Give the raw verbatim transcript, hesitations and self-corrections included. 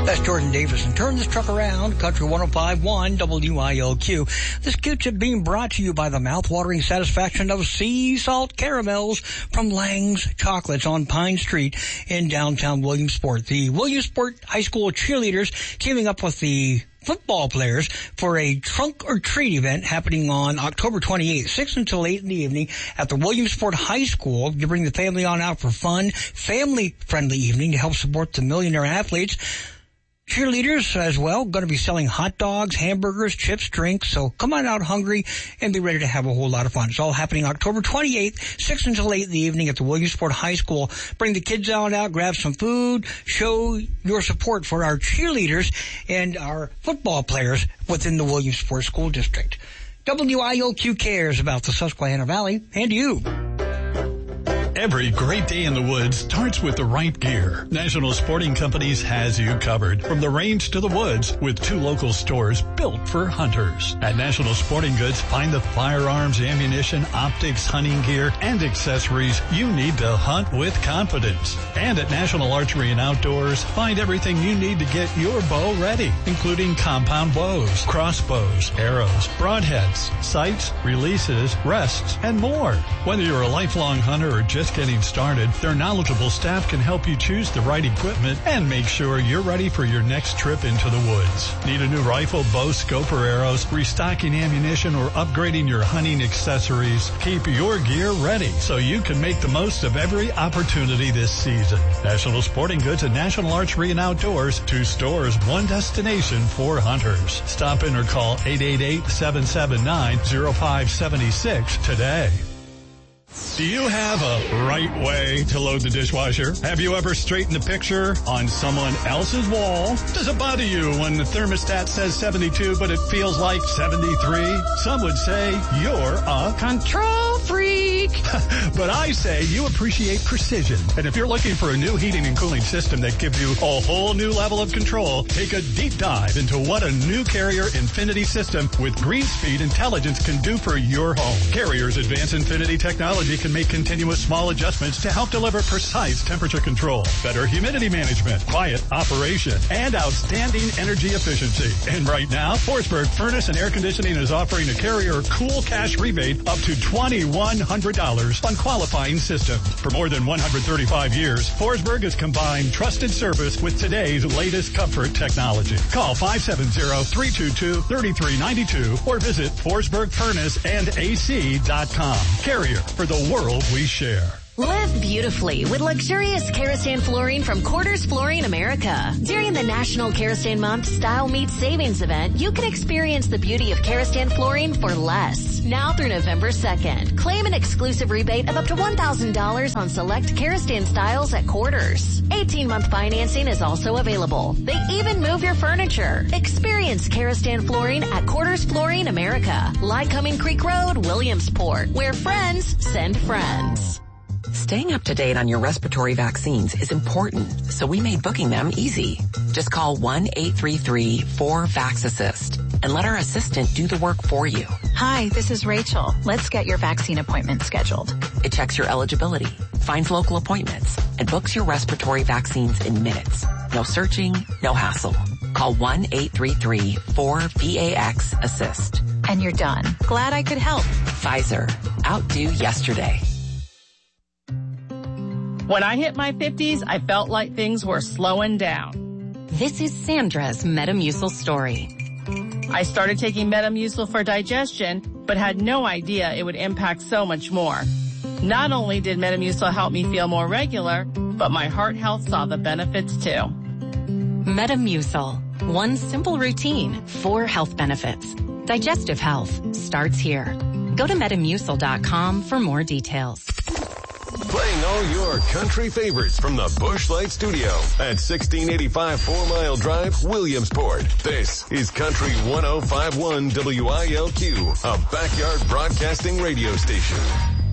That's Jordan Davis. And turn this truck around, Country one oh five point one W I L Q. This Q-tip being brought to you by the mouth-watering satisfaction of sea salt caramels from Lang's Chocolates on Pine Street in downtown Williamsport. The Williamsport High School cheerleaders teaming up with the football players for a trunk or treat event happening on October twenty-eighth, six until eight in the evening at the Williamsport High School. You bring the family on out for fun, family-friendly evening to help support the millionaire athletes. Cheerleaders as well, going to be selling hot dogs, hamburgers, chips, drinks. So come on out hungry and be ready to have a whole lot of fun. It's all happening October twenty-eighth, six until eight in the evening at the Williamsport High School. Bring the kids on out, grab some food, show your support for our cheerleaders and our football players within the Williamsport School District. W I L Q cares about the Susquehanna Valley and you. Every great day in the woods starts with the right gear. National Sporting Companies has you covered. From the range to the woods, with two local stores built for hunters. At National Sporting Goods, find the firearms, ammunition, optics, hunting gear, and accessories you need to hunt with confidence. And at National Archery and Outdoors, find everything you need to get your bow ready, including compound bows, crossbows, arrows, broadheads, sights, releases, rests, and more. Whether you're a lifelong hunter or just getting started, their knowledgeable staff can help you choose the right equipment and make sure you're ready for your next trip into the woods. Need a new rifle, bow, scope, or arrows, restocking ammunition, or upgrading your hunting accessories? Keep your gear ready so you can make the most of every opportunity this season. National Sporting Goods and National Archery and Outdoors, two stores, one destination for hunters. Stop in or call eight eight eight, seven seven nine, zero five seven six today. Do you have a right way to load the dishwasher? Have you ever straightened a picture on someone else's wall? Does it bother you when the thermostat says seventy-two but it feels like seventy-three? Some would say you're a control freak. But I say you appreciate precision. And if you're looking for a new heating and cooling system that gives you a whole new level of control, take a deep dive into what a new Carrier Infinity system with GreenSpeed intelligence can do for your home. Carrier's advanced Infinity technology can make continuous small adjustments to help deliver precise temperature control, better humidity management, quiet operation, and outstanding energy efficiency. And right now, Forsberg Furnace and Air Conditioning is offering a Carrier Cool Cash rebate up to twenty-one hundred dollars on qualifying systems. For more than one hundred thirty-five years, Forsberg has combined trusted service with today's latest comfort technology. Call five seven zero, three two two, three three nine two or visit Forsberg Furnace and A C dot com. Carrier, for the world we share. Live beautifully with luxurious Karastan flooring from Quarters Flooring America. During the National Karastan Month Style Meets Savings event, you can experience the beauty of Karastan flooring for less. Now through November second, claim an exclusive rebate of up to one thousand dollars on select Karastan styles at Quarters. eighteen-month financing is also available. They even move your furniture. Experience Karastan flooring at Quarters Flooring America, Lycoming Creek Road, Williamsport, where friends send friends. Staying up to date on your respiratory vaccines is important, so we made booking them easy. Just call one eight three three, four, VAX-ASSIST and let our assistant do the work for you. Hi, this is Rachel. Let's get your vaccine appointment scheduled. It checks your eligibility, finds local appointments, and books your respiratory vaccines in minutes. No searching, no hassle. Call one eight three three, four, VAX-ASSIST. And you're done. Glad I could help. Pfizer. Outdo yesterday. When I hit my fifties, I felt like things were slowing down. This is Sandra's Metamucil story. I started taking Metamucil for digestion, but had no idea it would impact so much more. Not only did Metamucil help me feel more regular, but my heart health saw the benefits too. Metamucil. One simple routine, four health benefits. Digestive health starts here. Go to Metamucil dot com for more details. Playing all your country favorites from the Busch Light Studio at sixteen eighty-five Four Mile Drive, Williamsport. This is Country one oh five point one W I L Q, a backyard broadcasting radio station.